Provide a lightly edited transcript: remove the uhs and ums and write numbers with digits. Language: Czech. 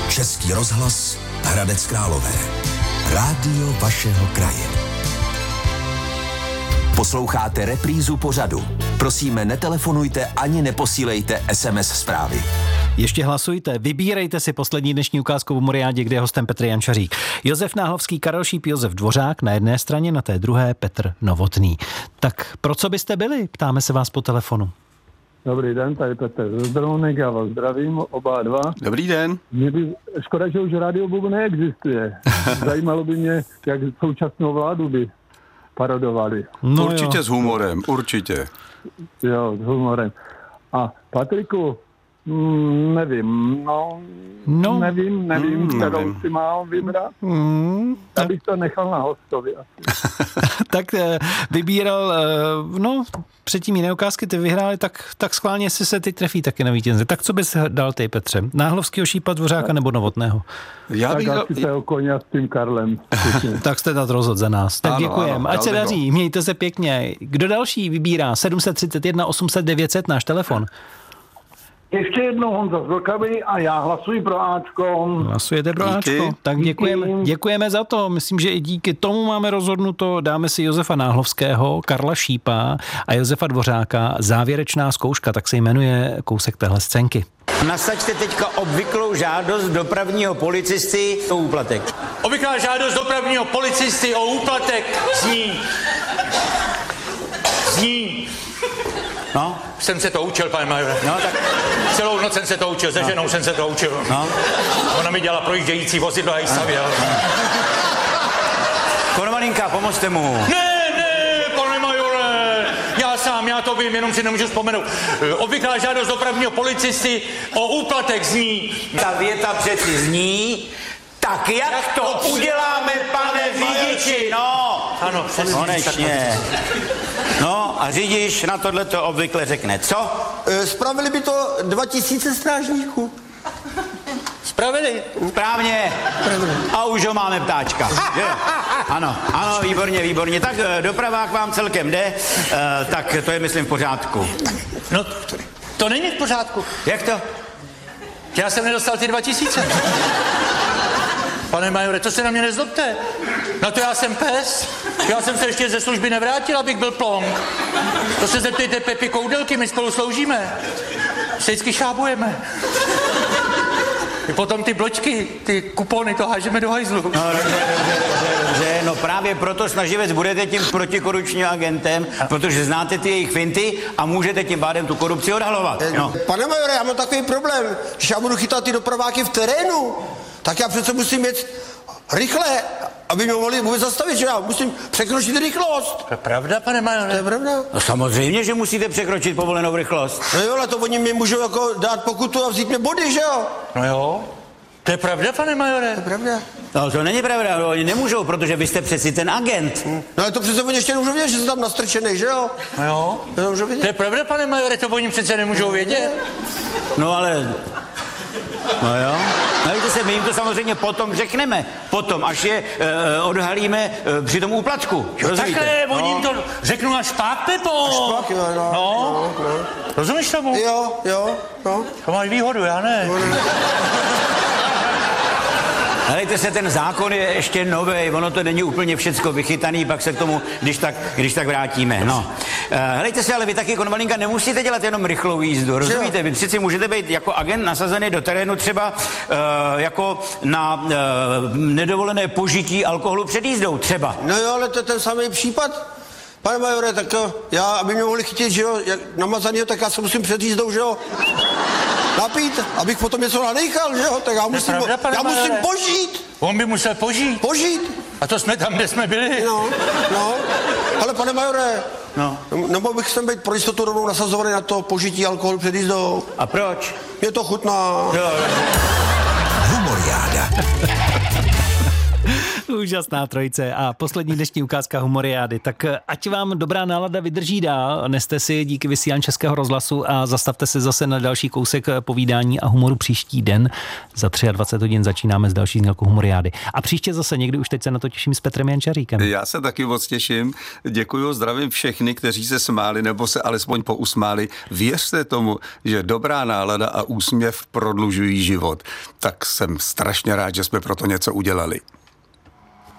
Český rozhlas Hradec Králové. Rádio vašeho kraje. Posloucháte reprízu pořadu. Prosíme, netelefonujte ani neposílejte SMS zprávy. Ještě hlasujte, vybírejte si poslední dnešní ukázku v Humoriádě, kde je hostem Petr Jančařík. Josef Náhlovský, Karel Šíp, Josef Dvořák na jedné straně, na té druhé Petr Novotný. Tak pro co byste byli? Ptáme se vás po telefonu. Dobrý den, tady Petr Zdronek, já vás zdravím, oba dva. Dobrý den. Mě by, škoda, že už Rádio Bub neexistuje. Zajímalo by mě, jak současnou vládu by parodovali. No určitě jo. S humorem, určitě. Jo, s humorem. A Patriku, nevím, kterou si mám vybrat. Já bych to nechal na hostovi. Tak vybíral, předtím jiné ukázky ty vyhráli, tak schválně, jestli se teď trefí taky na vítěze. Tak co bys dal ty, Petře? Náhlovskýho, Šípa, Dvořáka nebo Novotného? Já bych dal o koně s tím Karlem. Tak jste to rozhodl za nás. Tak děkujeme. Ať se daří, mějte se pěkně. Kdo další vybírá? 731 800 900, náš telefon. Ještě jednou Honza z Vlkavy a já hlasuji pro Ačko. Hlasujete pro Ačko? Tak děkujeme za to. Myslím, že i díky tomu máme rozhodnuto. Dáme si Josefa Náhlovského, Karla Šípa a Josefa Dvořáka. Závěrečná zkouška, tak se jmenuje kousek téhle scénky. Nasaďte teďka obvyklou žádost dopravního policisty o úplatek. Obvyklá žádost dopravního policisty o úplatek zní. No? Jsem se to učil, pane majore. No, tak... Celou noc jsem se to učil, se ženou jsem se to učil. No? Ona mi dělala projíždějící vozidlo a jí stavěl. Konovaninka, pomozte mu. Ne, pane majore, já to vím, jenom si nemůžu vzpomenout. Obvyklá žádost dopravního policisty o úplatek zní. Ta věta přeci zní, tak jak to uděláme, pane řidiči, no? Ano, přesně. Konečně. No a řidič na tohleto obvykle řekne, co? Spravili by to 2000 strážníků. Spravili? Správně. A už ho máme, ptáčka. Ano, výborně. Tak dopravák vám celkem jde, tak to je, myslím, v pořádku. No, to není v pořádku. Jak to? Já jsem nedostal ty 2000. Pane majore, to se na mě nezlobte. Na to já jsem pes. Já jsem se ještě ze služby nevrátil, abych byl plonk. To se zeptejte Pepi Koudelky, my spolu sloužíme. Vždycky šábujeme. I potom ty bločky, ty kupony, to hážeme do hajzlu. No, dobře, no právě proto snaživec budete tím protikorupčním agentem, protože znáte ty jejich finty a můžete tím pádem tu korupci odhalovat. No. Pane majore, já mám takový problém, že já budu chytat ty dopraváky v terénu, tak já přece musím jet rychle, aby mě mohli vůbec zastavit, že já musím překročit rychlost. To je pravda, pane majore? To je pravda. No samozřejmě, že musíte překročit povolenou rychlost. No jo, ale to oni mě můžou jako dát pokutu a vzít mě body, že jo? No jo. To je pravda, pane majore? To je pravda. No to není pravda, oni nemůžou, protože vy jste přeci ten agent. No ale to přece oni ještě nemůžou vědět, že jsem tam nastrčenej, že jo? No jo. To je pravda, pane majore, to oni přece nemůžou vědět. No ale... No jo. No víte se, my jim to samozřejmě potom řekneme. Potom, až je odhalíme při tom úplatku. Takhle, oni jim to řeknu až pak, Pepo. Až pak, jo, no. Rozumíš tomu? Jo. To máš výhodu, já ne. Helejte se, ten zákon je ještě nový, ono to není úplně všecko vychytaný, pak se k tomu, když tak vrátíme, no. Helejte se, ale vy taky, konvalinka, nemusíte dělat jenom rychlou jízdu, rozumíte? Vy přeci můžete být jako agent nasazený do terénu třeba jako na nedovolené požití alkoholu před jízdou, třeba. No jo, ale to je ten samý případ. Pane majore, tak já, aby mě mohli chytit, že jo, namazanýho, tak já se musím před jízdou, že jo, napít, abych potom něco nadechal, že jo, tak já musím požít. On by musel požít. A to jsme tam, kde jsme byli. No, ale pane majore, nebo bych sem být pro jistotu rovnou nasazovaný na to požití alkoholu před jízdou. A proč? Mě to chutná. Humoriáda. Úžasná trojice a poslední dnešní ukázka Humoriády. Tak ať vám dobrá nálada vydrží dál, neste si díky vysílání Českého rozhlasu a zastavte se zase na další kousek povídání a humoru příští den. Za 23 hodin začínáme s další znělkou Humoriády. A příště zase někdy, už teď se na to těším, s Petrem Jančaríkem. Já se taky moc těším. Děkuju, zdravím všechny, kteří se smáli nebo se alespoň pousmáli. Věřte tomu, že dobrá nálada a úsměv prodlužují život. Tak jsem strašně rád, že jsme pro to něco udělali.